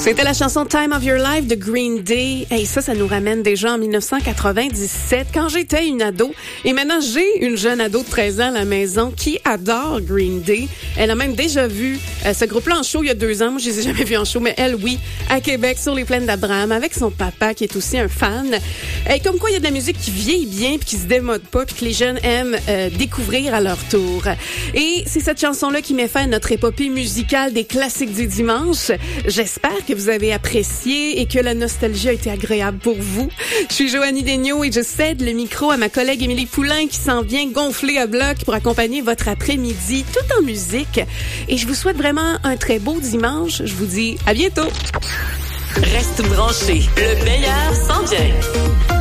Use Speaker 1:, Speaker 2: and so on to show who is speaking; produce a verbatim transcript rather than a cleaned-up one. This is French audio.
Speaker 1: C'était la chanson Time of Your Life de Green Day. Et hey, ça, ça nous ramène déjà en dix-neuf cent quatre-vingt-dix-sept, quand j'étais une ado. Et maintenant, j'ai une jeune ado de treize ans à la maison qui adore Green Day. Elle a même déjà vu euh, ce groupe-là en show il y a deux ans. Moi, je les ai jamais vus en show, mais elle, oui, à Québec, sur les plaines d'Abraham, avec son papa, qui est aussi un fan. Et comme quoi, il y a de la musique qui vieillit bien, puis qui se démode pas, puis que les jeunes aiment euh, découvrir à leur tour. Et c'est cette chanson-là qui met fin à notre épopée musicale des classiques du dimanche. J'espère que vous avez apprécié et que la nostalgie a été agréable pour vous. Je suis Joanie Daigneault et je cède le micro à ma collègue Émilie Poulain qui s'en vient gonfler à bloc pour accompagner votre après-midi tout en musique. Et je vous souhaite vraiment un très beau dimanche. Je vous dis à bientôt.
Speaker 2: Reste branché, le meilleur s'en vient.